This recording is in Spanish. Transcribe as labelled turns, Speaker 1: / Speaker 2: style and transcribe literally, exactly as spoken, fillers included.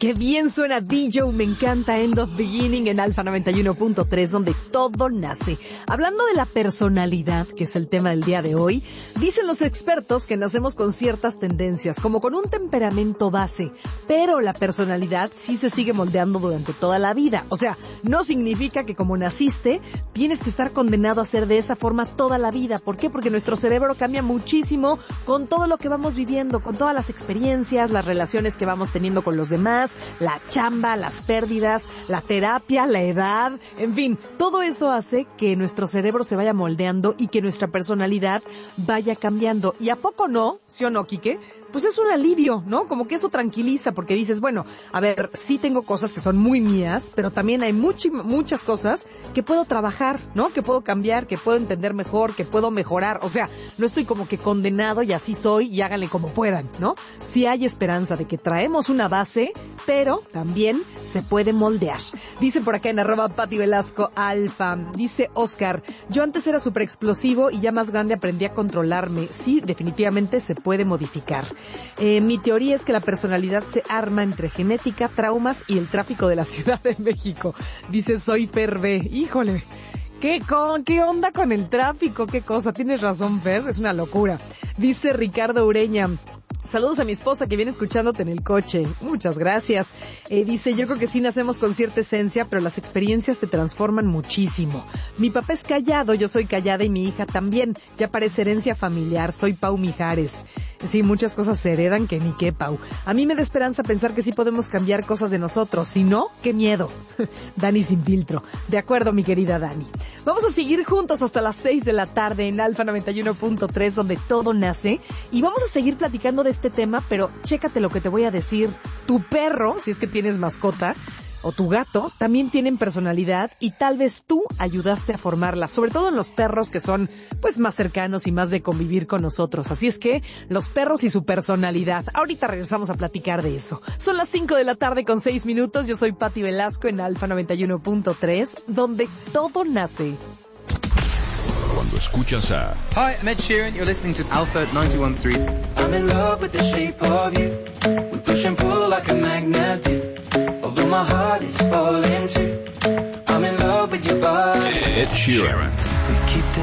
Speaker 1: Qué bien suena D J, me encanta End of Beginning en Alfa noventa y uno punto tres, donde todo nace. Hablando de la personalidad, que es el tema del día de hoy, dicen los expertos que nacemos con ciertas tendencias, como con un temperamento base, pero la personalidad sí se sigue moldeando durante toda la vida. O sea, no significa que como naciste, tienes que estar condenado a ser de esa forma toda la vida. ¿Por qué? Porque nuestro cerebro cambia muchísimo con todo lo que vamos viviendo, con todas las experiencias, las relaciones que vamos teniendo con los demás, la chamba, las pérdidas, la terapia, la edad, en fin, todo eso hace que nuestro cerebro se vaya moldeando y que nuestra personalidad vaya cambiando. ¿Y a poco no? ¿Sí o no, Quique? Pues es un alivio, ¿no? Como que eso tranquiliza, porque dices, bueno, a ver, sí tengo cosas que son muy mías, pero también hay much- muchas cosas que puedo trabajar, ¿no? Que puedo cambiar, que puedo entender mejor, que puedo mejorar. O sea, no estoy como que condenado y así soy y háganle como puedan, ¿no? Sí hay esperanza de que traemos una base, pero también se puede moldear. Dice por acá en arroba Pati Velasco Alfa, dice Oscar, yo antes era súper explosivo y ya más grande aprendí a controlarme. Sí, definitivamente se puede modificar. Eh, mi teoría es que la personalidad se arma entre genética, traumas y el tráfico de la Ciudad de México. Dice Soy Fer B. Híjole, ¿qué, con, ¿qué onda con el tráfico? ¿Qué cosa? Tienes razón, Fer, es una locura. Dice Ricardo Ureña, saludos a mi esposa que viene escuchándote en el coche. Muchas gracias. Eh, dice, yo creo que sí nacemos con cierta esencia, pero las experiencias te transforman muchísimo. Mi papá es callado, yo soy callada y mi hija también. Ya parece herencia familiar. Soy Pau Mijares. Sí, muchas cosas se heredan que ni qué, Pau. A mí me da esperanza pensar que sí podemos cambiar cosas de nosotros. Si no, qué miedo. Dani sin filtro. De acuerdo, mi querida Dani. Vamos a seguir juntos hasta las seis de la tarde en Alfa noventa y uno punto tres, donde todo nace. Y vamos a seguir platicando de este tema, pero chécate lo que te voy a decir. Tu perro, si es que tienes mascota, o tu gato, también tienen personalidad y tal vez tú ayudaste a formarla, sobre todo en los perros que son pues más cercanos y más de convivir con nosotros. Así es que los perros y su personalidad. Ahorita regresamos a platicar de eso. Son las cinco de la tarde con seis minutos. Yo soy Pati Velasco en Alfa noventa y uno punto tres, donde todo nace.
Speaker 2: Cuando escuchas a
Speaker 3: Hi, I'm Ed Sheeran. You're listening to Alpha ninety-one point three.
Speaker 4: I'm in love with the shape of you. We push and pull like a magnet do. Although my heart is falling too. I'm in love with your body.
Speaker 2: Ed Sheeran.